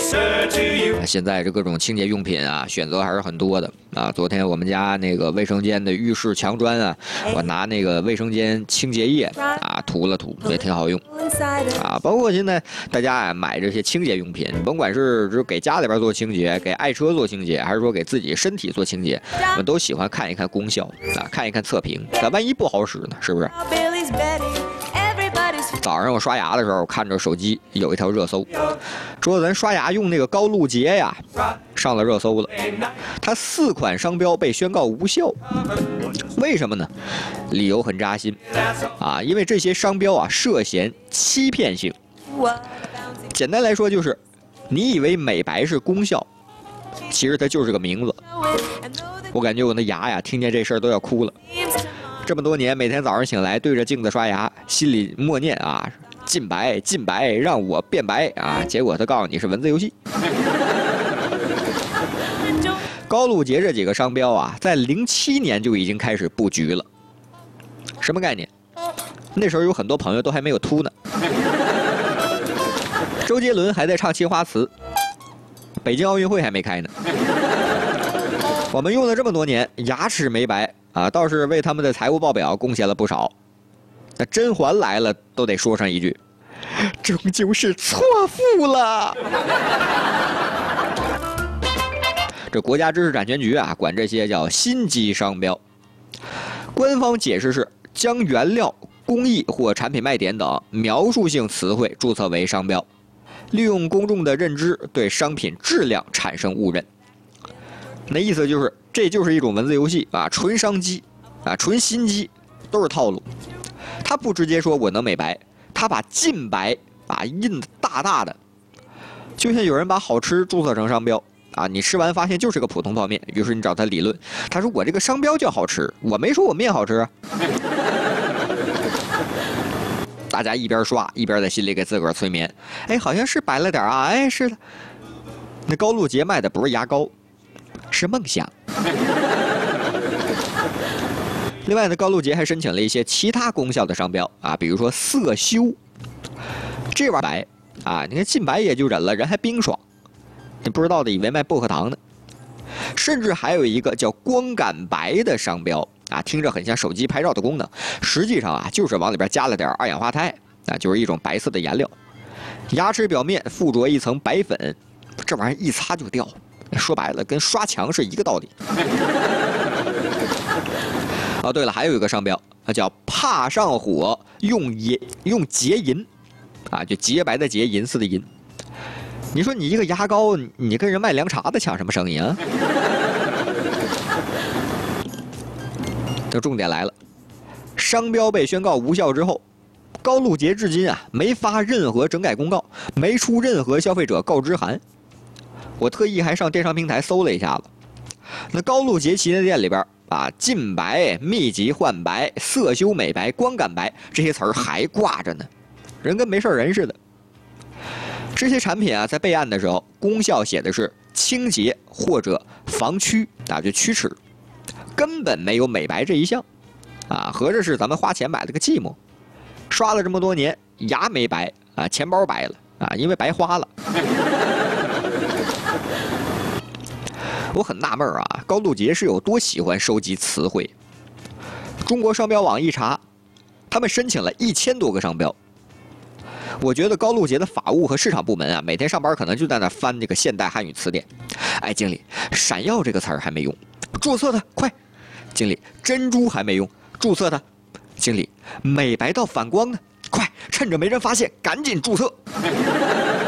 现在这各种清洁用品啊，选择还是很多的啊。昨天我们家那个卫生间的浴室墙砖啊，我拿那个卫生间清洁液啊涂了涂，也挺好用啊。包括现在大家啊买这些清洁用品，甭管是给家里边做清洁，给爱车做清洁，还是说给自己身体做清洁，我们都喜欢看一看功效啊，看一看测评。那万一不好使呢？是不是？早上我刷牙的时候，看着手机有一条热搜，说咱刷牙用那个高露洁呀，上了热搜了。它4款商标被宣告无效，为什么呢？理由很扎心啊，因为这些商标啊涉嫌欺骗性。简单来说就是，你以为美白是功效，其实它就是个名字。我感觉我那牙呀，听见这事儿都要哭了。这么多年，每天早上醒来对着镜子刷牙，心里默念啊，进白进白，让我变白啊！结果他告诉你是文字游戏。高露洁这几个商标啊，在07年就已经开始布局了。什么概念？那时候有很多朋友都还没有秃呢，周杰伦还在唱《青花瓷》，北京奥运会还没开呢。我们用了这么多年，牙齿没白啊，倒是为他们的财务报表贡献了不少。那甄嬛来了，都得说上一句：“终究是错付了。”这国家知识产权局啊，管这些叫新机商标。官方解释是将原料、工艺或产品卖点等描述性词汇注册为商标，利用公众的认知对商品质量产生误认。那意思就是，这就是一种文字游戏啊，纯商机啊，纯新机，都是套路。他不直接说我能美白，他把净白啊印的大大的，就像有人把好吃注册成商标啊，你吃完发现就是个普通泡面，于是你找他理论，他说我这个商标叫好吃，我没说我面好吃啊。大家一边刷一边在心里给自个儿催眠，哎，好像是白了点啊，哎，是的。那高露洁卖的不是牙膏，是梦想。另外呢，高露洁还申请了一些其他功效的商标啊，比如说色修，这玩意儿白啊，你看进白也就忍了，人还冰爽，你不知道的以为卖薄荷糖呢。甚至还有一个叫光感白的商标啊，听着很像手机拍照的功能，实际上啊就是往里边加了点二氧化钛啊，就是一种白色的颜料，牙齿表面附着一层白粉，这玩意儿一擦就掉。说白了，跟刷墙是一个道理。哦，对了，还有一个商标，它叫怕上火用洁银，啊，就洁白的洁，银丝的银。你说你一个牙膏，你跟人卖凉茶的抢什么生意啊？这重点来了，商标被宣告无效之后，高露洁至今啊没发任何整改公告，没出任何消费者告知函。我特意还上电商平台搜了一下子，那高露洁旗舰店里边啊，净白、密集焕白、色修美白、光感白这些词儿还挂着呢，人跟没事人似的。这些产品啊，在备案的时候，功效写的是清洁或者防龋啊，就龋齿，根本没有美白这一项啊，合着是咱们花钱买了个寂寞，刷了这么多年，牙没白啊，钱包白了啊，因为白花了。我很纳闷啊，高露洁是有多喜欢收集词汇？中国商标网一查，他们申请了1000多个商标。我觉得高露洁的法务和市场部门啊，每天上班可能就在那翻这个现代汉语词典。哎，经理，闪耀这个词儿还没用，注册它，快！经理，珍珠还没用，注册它。经理，美白到反光呢，快！趁着没人发现，赶紧注册。